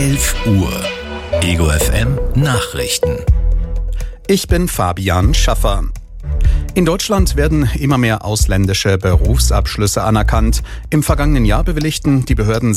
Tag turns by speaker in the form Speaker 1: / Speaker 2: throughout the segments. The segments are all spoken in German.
Speaker 1: 11 Uhr. Ego FM Nachrichten.
Speaker 2: Ich bin Fabian Schaffer. In Deutschland werden immer mehr ausländische Berufsabschlüsse anerkannt. Im vergangenen Jahr bewilligten die Behörden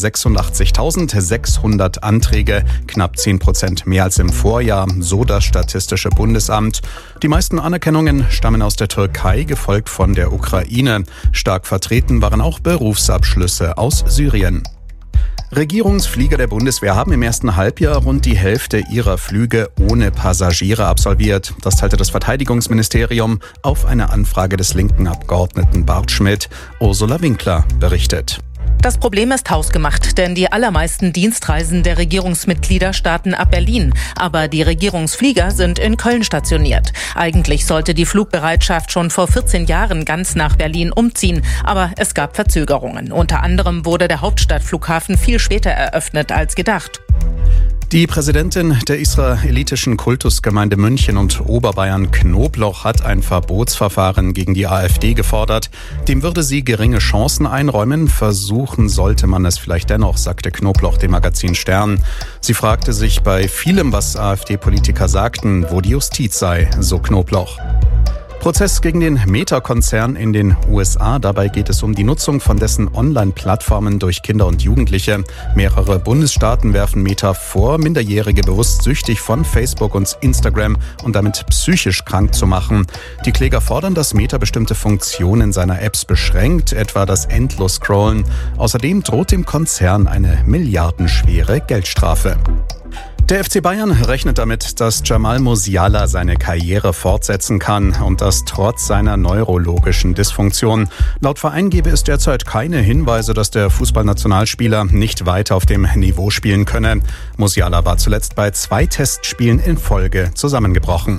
Speaker 2: 86.600 Anträge, knapp 10% mehr als im Vorjahr, so das Statistische Bundesamt. Die meisten Anerkennungen stammen aus der Türkei, gefolgt von der Ukraine. Stark vertreten waren auch Berufsabschlüsse aus Syrien. Regierungsflieger der Bundeswehr haben im ersten Halbjahr rund die Hälfte ihrer Flüge ohne Passagiere absolviert. Das teilte das Verteidigungsministerium auf eine Anfrage des linken Abgeordneten Bart Schmidt. Ursula Winkler berichtet.
Speaker 3: Das Problem ist hausgemacht, denn die allermeisten Dienstreisen der Regierungsmitglieder starten ab Berlin. Aber die Regierungsflieger sind in Köln stationiert. Eigentlich sollte die Flugbereitschaft schon vor 14 Jahren ganz nach Berlin umziehen. Aber es gab Verzögerungen. Unter anderem wurde der Hauptstadtflughafen viel später eröffnet als gedacht.
Speaker 2: Die Präsidentin der israelitischen Kultusgemeinde München und Oberbayern Knobloch hat ein Verbotsverfahren gegen die AfD gefordert. Dem würde sie geringe Chancen einräumen. Versuchen sollte man es vielleicht dennoch, sagte Knobloch dem Magazin Stern. Sie fragte sich bei vielem, was AfD-Politiker sagten, wo die Justiz sei, so Knobloch. Prozess gegen den Meta-Konzern in den USA. Dabei geht es um die Nutzung von dessen Online-Plattformen durch Kinder und Jugendliche. Mehrere Bundesstaaten werfen Meta vor, Minderjährige bewusst süchtig von Facebook und Instagram und damit psychisch krank zu machen. Die Kläger fordern, dass Meta bestimmte Funktionen seiner Apps beschränkt, etwa das Endlos-Scrollen. Außerdem droht dem Konzern eine milliardenschwere Geldstrafe. Der FC Bayern rechnet damit, dass Jamal Musiala seine Karriere fortsetzen kann und das trotz seiner neurologischen Dysfunktion. Laut Verein gebe es derzeit keine Hinweise, dass der Fußballnationalspieler nicht weiter auf dem Niveau spielen könne. Musiala war zuletzt bei 2 Testspielen in Folge zusammengebrochen.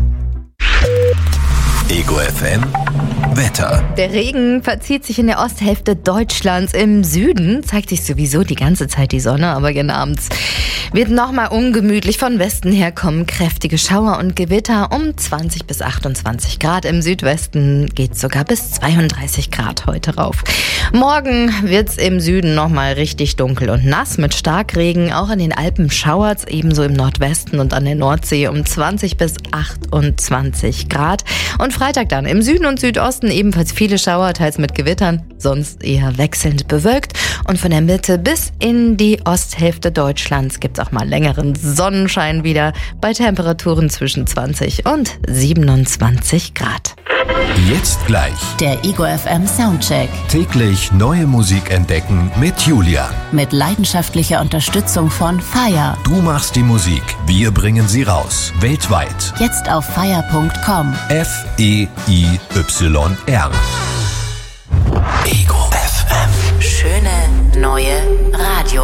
Speaker 1: Ego FM Wetter.
Speaker 4: Der Regen verzieht sich in der Osthälfte Deutschlands. Im Süden zeigt sich sowieso die ganze Zeit die Sonne, aber gegen abends wird nochmal ungemütlich. Von Westen her kommen kräftige Schauer und Gewitter um 20 bis 28 Grad. Im Südwesten geht es sogar bis 32 Grad heute rauf. Morgen wird es im Süden nochmal richtig dunkel und nass mit Starkregen. Auch in den Alpen schauert es, ebenso im Nordwesten und an der Nordsee um 20 bis 28 Grad. Und Freitag dann im Süden und Südosten ebenfalls viele Schauer, teils mit Gewittern, sonst eher wechselnd bewölkt. Und von der Mitte bis in die Osthälfte Deutschlands gibt es auch mal längeren Sonnenschein wieder bei Temperaturen zwischen 20 und 27 Grad.
Speaker 1: Jetzt gleich
Speaker 5: Der Ego FM Soundcheck.
Speaker 1: täglich neue Musik entdecken mit Julia.
Speaker 5: Mit leidenschaftlicher Unterstützung von Fire.
Speaker 1: Du machst die Musik, wir bringen sie raus. Weltweit.
Speaker 5: Jetzt auf fire.com.
Speaker 1: FEIYR. Ego FM.
Speaker 5: Schöne neue